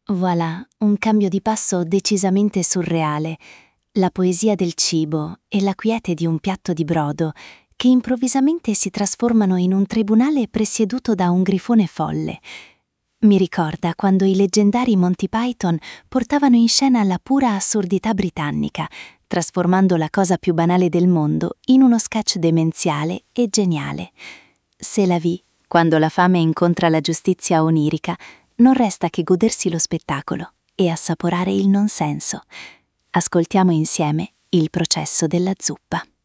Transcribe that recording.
Voilà, un cambio di passo decisamente surreale. La poesia del cibo e la quiete di un piatto di brodo che improvvisamente si trasformano in un tribunale presieduto da un grifone folle. Mi ricorda quando i leggendari Monty Python portavano in scena la pura assurdità britannica, trasformando la cosa più banale del mondo in uno sketch demenziale e geniale. C'est la vie, quando la fame incontra la giustizia onirica, non resta che godersi lo spettacolo e assaporare il non senso. Ascoltiamo insieme Il processo della zuppa.